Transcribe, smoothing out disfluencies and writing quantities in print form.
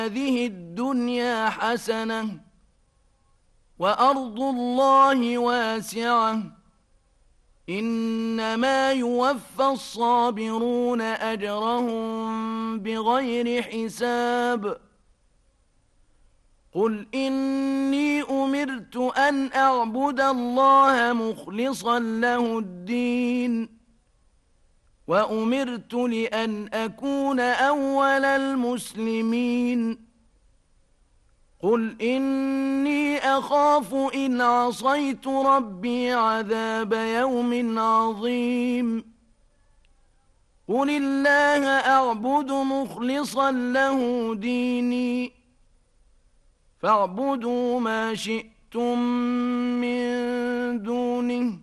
هذه الدنيا حسنة وأرض الله واسعة إنما يوفى الصابرون أجرهم بغير حساب قل إني أمرت أن أعبد الله مخلصا له الدين وأمرت لأن أكون أول المسلمين قل إني أخاف إن عصيت ربي عذاب يوم عظيم قل الله أعبد مخلصا له ديني فاعبدوا ما شئتم من دونه